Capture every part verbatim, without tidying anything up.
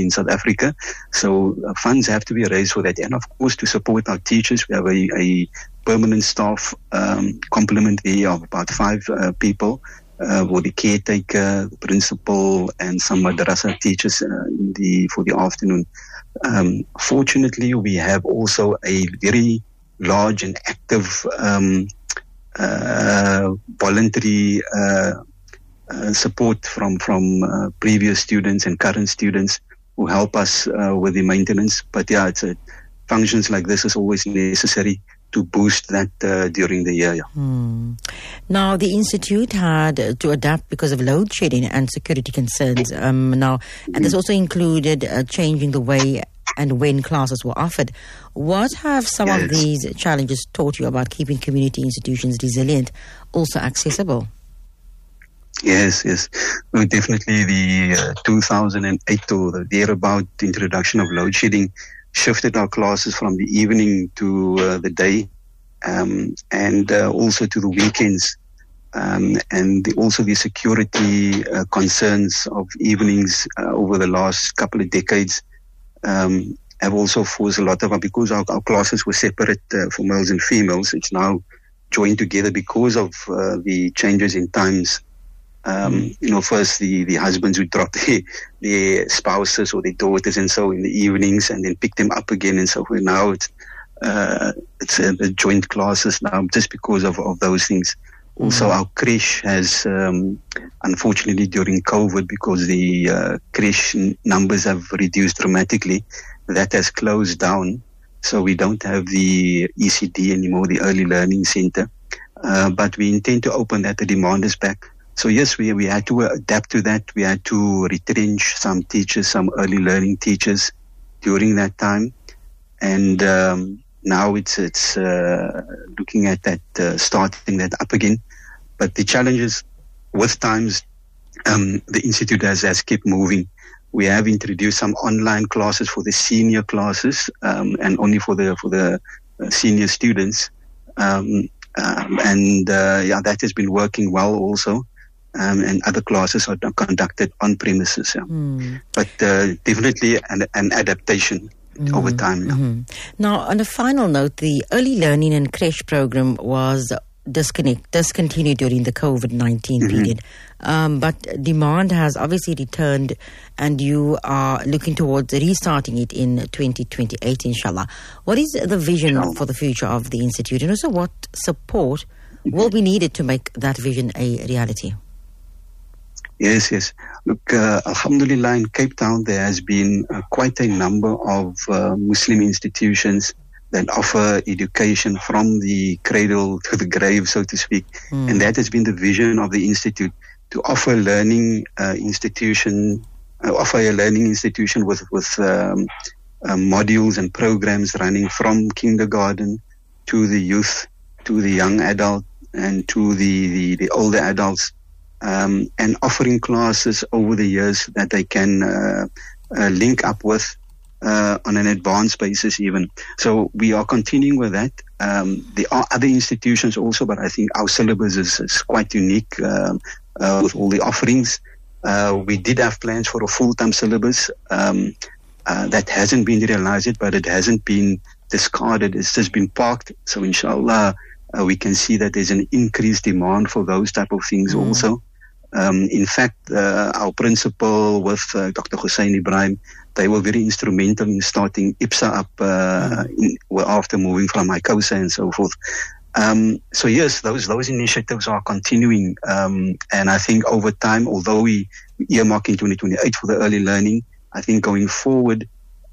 in South Africa. So uh, funds have to be raised for that. And of course, to support our teachers, we have a, a permanent staff um, complement there of about five uh, people. Uh, for the caretaker, the principal, and some madrasa teachers uh, in the for the afternoon. Um, fortunately, we have also a very large and active um, uh, voluntary uh, uh, support from from uh, previous students and current students who help us uh, with the maintenance. But yeah, it's a, functions like this is always necessary to boost that uh, during the year. Yeah. Hmm. Now, the Institute had uh, to adapt because of load shedding and security concerns. Um, now, and this also included uh, changing the way and when classes were offered. What have some yes. of these challenges taught you about keeping community institutions resilient, also accessible? Yes, yes. Well, definitely the uh, two thousand eight or the thereabout introduction of load shedding shifted our classes from the evening to uh, the day, um, and uh, also to the weekends, um, and the, also the security uh, concerns of evenings uh, over the last couple of decades um, have also forced a lot of, because our, our classes were separate uh, for males and females, it's now joined together because of uh, the changes in times. Um, you know, first the, the husbands would drop their, their spouses or their daughters and so in the evenings and then pick them up again and so forth. Now it's, uh, it's a, a joint classes now just because of, of those things. Also, mm-hmm. our creche has, um, unfortunately during COVID, because the uh, creche n- numbers have reduced dramatically, that has closed down. So we don't have the E C D anymore, the Early Learning Center. Uh, but we intend to open that. The demand is back. So yes, we we had to adapt to that. We had to retrench some teachers, some early learning teachers during that time, and um, now it's it's uh, looking at that, uh, starting that up again. But the challenges with times, um, the institute has has kept moving. We have introduced some online classes for the senior classes, um, and only for the for the uh, senior students, um, um, and uh, yeah, that has been working well also. Um, and other classes are conducted on premises. Yeah. Mm. But uh, definitely an, an adaptation mm. over time. Yeah. Mm-hmm. Now, on a final note, the early learning and creche program was disconnect, discontinued during the COVID nineteen mm-hmm. period. Um, but demand has obviously returned, and you are looking towards restarting it in twenty twenty-eight, inshallah. What is the vision inshallah. for the future of the Institute, and also what support mm-hmm. will be needed to make that vision a reality? Yes, yes. Look, uh, Alhamdulillah, in Cape Town, there has been uh, quite a number of uh, Muslim institutions that offer education from the cradle to the grave, so to speak. Mm. And that has been the vision of the Institute, to offer learning uh, institution, uh, offer a learning institution with, with um, uh, modules and programs running from kindergarten to the youth, to the young adult, and to the, the, the older adults. Um, and offering classes over the years that they can uh, uh, link up with uh, on an advanced basis even. So we are continuing with that. Um, there are other institutions also, but I think our syllabus is, is quite unique um, uh, with all the offerings. Uh, we did have plans for a full-time syllabus. Um, uh, that hasn't been realized yet, but it hasn't been discarded. It's just been parked. So inshallah, uh, we can see that there's an increased demand for those type of things mm. also. Um, in fact, uh, our principal with uh, Doctor Hussein Ibrahim, they were very instrumental in starting I P S A up uh, in, well, after moving from ICOSA and so forth. Um, so yes, those those initiatives are continuing, um, and I think over time, although we earmark in twenty twenty-eight for the early learning, I think going forward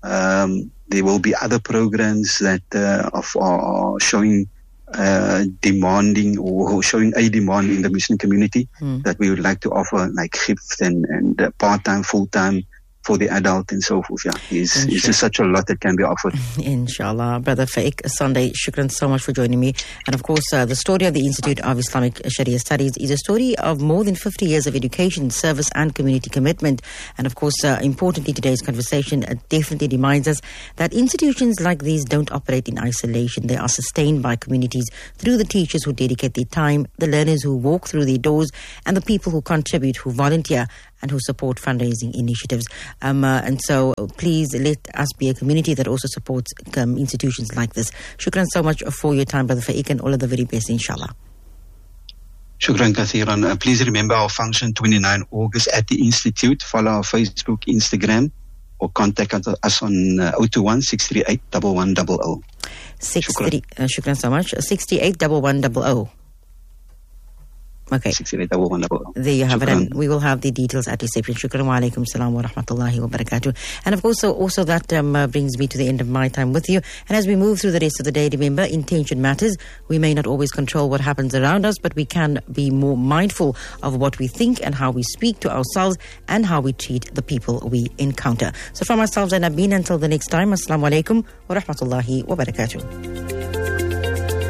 um, there will be other programs that uh, are, are showing. Uh, demanding or showing a demand in the Muslim community mm. that we would like to offer, like hifz and, and uh, part-time, full-time for the adult and so forth. Yeah, it's, it's just such a lot that can be offered. Inshallah. Brother Faiq Sunday, shukran so much for joining me. And of course, uh, the story of the Institute of Islamic Sharia Studies is a story of more than fifty years of education, service and community commitment. And of course, uh, importantly, today's conversation uh, definitely reminds us that institutions like these don't operate in isolation. They are sustained by communities through the teachers who dedicate their time, the learners who walk through their doors, and the people who contribute, who volunteer and who support fundraising initiatives. Um, uh, and so please let us be a community that also supports um, institutions like this. Shukran so much for your time, Brother Faiq, and all of the very best, inshallah. Shukran Kathiran. Uh, please remember our function twenty-ninth August at the Institute. Follow our Facebook, Instagram, or contact us on uh, zero two one, six three eight, one one zero zero. Shukran. Uh, shukran so much. six eight one one zero zero. Okay. There you have Shukran. It, and we will have the details at reception. Shukran wa alaikum salam wa rahmatullahi wa barakatuh. And of course, so also that um, uh, brings me to the end of my time with you. And as we move through the rest of the day, remember, intention matters. We may not always control what happens around us, but we can be more mindful of what we think and how we speak to ourselves and how we treat the people we encounter. So from ourselves and Nabeen, until the next time, assalamu alaikum wa rahmatullahi wa barakatuh.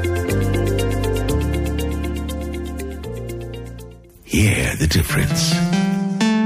Hear the difference.